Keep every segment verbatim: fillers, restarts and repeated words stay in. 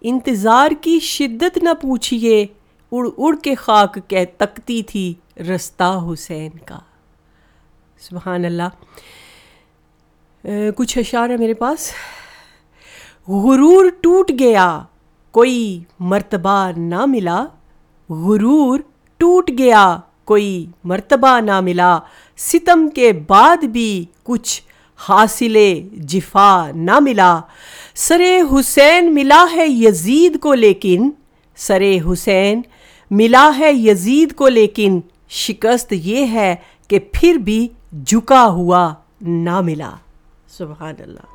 انتظار کی شدت نہ پوچھئے، اڑ اڑ کے خاک کہ تکتی تھی رستہ حسین کا. سبحان اللہ. کچھ اشعار ہے میرے پاس. غرور ٹوٹ گیا کوئی مرتبہ نہ ملا، غرور ٹوٹ گیا کوئی مرتبہ نہ ملا، ستم کے بعد بھی کچھ حاصل جفا نہ ملا. سرے حسین ملا ہے یزید کو لیکن، سرے حسین ملا ہے یزید کو لیکن، شکست یہ ہے کہ پھر بھی جھکا ہوا نہ ملا. سبحان اللہ.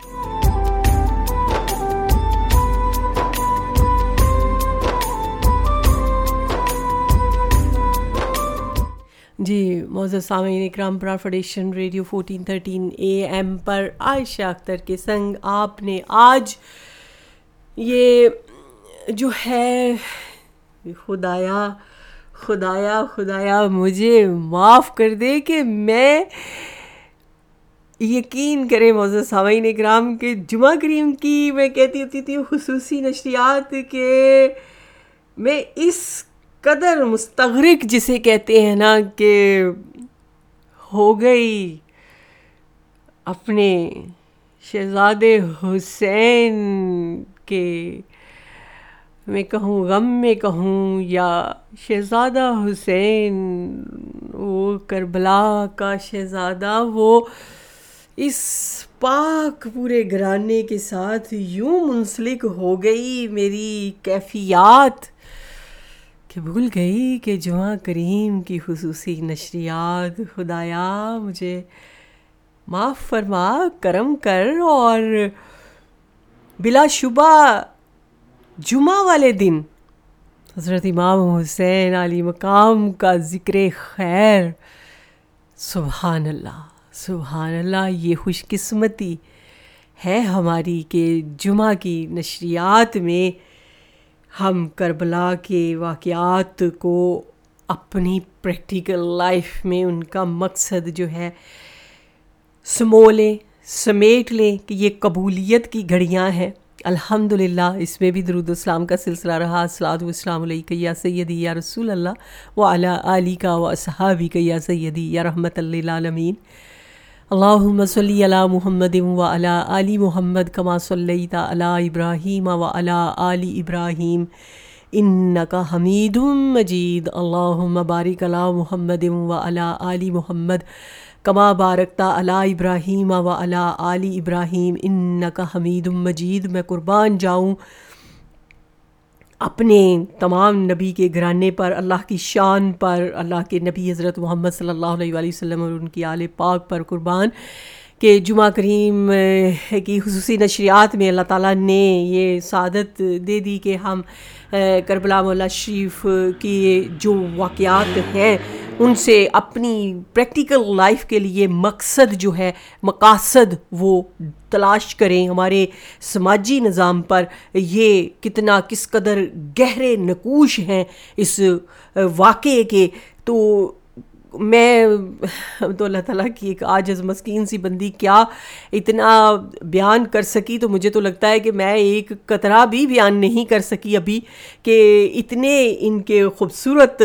جی معزز سامعین اکرام، propagation radio fourteen thirteen A M پر عائشہ اختر کے سنگ آپ نے آج یہ جو ہے خدایا خدایا خدایا مجھے معاف کر دے کہ میں یقین کریں معزز سامعین اکرام کہ جمعہ کریم کی میں کہتی ہوتی تھی خصوصی نشریات کہ میں اس قدر مستغرق جسے کہتے ہیں نا کہ ہو گئی اپنے شہزادے حسین کے، میں کہوں غم میں کہوں یا شہزادہ حسین وہ کربلا کا شہزادہ، وہ اس پاک پورے گھرانے کے ساتھ یوں منسلک ہو گئی میری کیفیات کہ بھول گئی کہ جمعہ کریم کی خصوصی نشریات. خدایا مجھے معاف فرما، کرم کر، اور بلا شبہ جمعہ والے دن حضرت امام حسین علی مقام کا ذکر خیر. سبحان اللہ سبحان اللہ. یہ خوش قسمتی ہے ہماری کہ جمعہ کی نشریات میں ہم کربلا کے واقعات کو اپنی پریکٹیکل لائف میں ان کا مقصد جو ہے سمو لیں، سمیٹ لیں کہ یہ قبولیت کی گھڑیاں ہیں. الحمدللہ اس میں بھی درود و اسلام کا سلسلہ رہا. الصلاۃ والسلام علیک یا سیدی یا رسول اللہ وعلی آلک و اصحابک یا سیدی یا رحمت للعالمین. اللہم صلی علی محمد وعلی آل محمد کما صلیت علی ابراہیم وعلی آل ابراہیم انک حمید مجید. اللہم بارک علی محمد وعلی آل محمد کما بارکت علی ابراہیم وعلی آل ابراہیم انک حمید مجید. میں قربان جاؤں اپنے تمام نبی کے گھرانے پر، اللہ کی شان پر، اللہ کے نبی حضرت محمد صلی اللہ علیہ وآلہ وسلم اور ان کی آل پاک پر قربان کہ جمعہ کریم کی خصوصی نشریات میں اللہ تعالیٰ نے یہ سعادت دے دی کہ ہم کربلا مولا شریف کی جو واقعات ہیں ان سے اپنی پریکٹیکل لائف کے لیے مقصد جو ہے، مقاصد وہ تلاش کریں. ہمارے سماجی نظام پر یہ کتنا کس قدر گہرے نقوش ہیں اس واقعے کے. تو میں تو اللہ تعالیٰ کی ایک عاجز مسکین سی بندی کیا اتنا بیان کر سکی. تو مجھے تو لگتا ہے کہ میں ایک قطرہ بھی بیان نہیں کر سکی ابھی کہ اتنے ان کے خوبصورت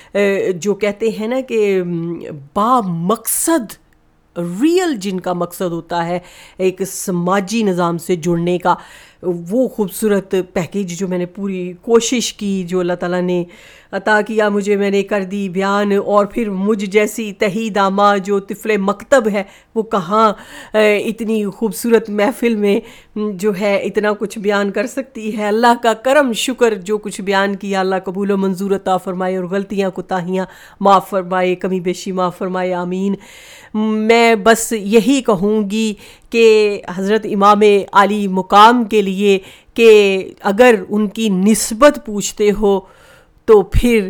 جو کہتے ہیں نا کہ با مقصد ریئل، جن کا مقصد ہوتا ہے ایک سماجی نظام سے جڑنے کا، وہ خوبصورت پیکیج جو میں نے پوری کوشش کی، جو اللہ تعالیٰ نے عطا کیا مجھے، میں نے کر دی بیان. اور پھر مجھ جیسی تہی دامہ جو طفل مکتب ہے وہ کہاں اتنی خوبصورت محفل میں جو ہے اتنا کچھ بیان کر سکتی ہے. اللہ کا کرم شکر، جو کچھ بیان کیا اللہ قبول و منظور عطا فرمائے، اور غلطیاں کوتاہیاں معاف فرمائے، کمی بیشی معاف فرمائے، آمین. میں بس یہی کہوں گی کہ حضرت امام علی مقام کے لیے کہ اگر ان کی نسبت پوچھتے ہو تو پھر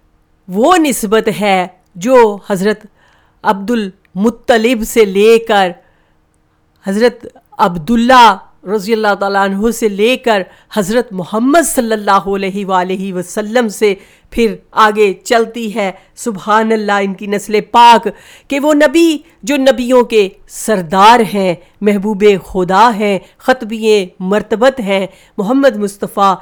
وہ نسبت ہے جو حضرت عبد المطلب سے لے کر حضرت عبداللہ رضی اللہ تعالیٰ عنہ سے لے کر حضرت محمد صلی اللہ علیہ وآلہ وسلم سے پھر آگے چلتی ہے. سبحان اللہ ان کی نسل پاک کہ وہ نبی جو نبیوں کے سردار ہیں، محبوب خدا ہیں، خطبی مرتبت ہیں، محمد مصطفیٰ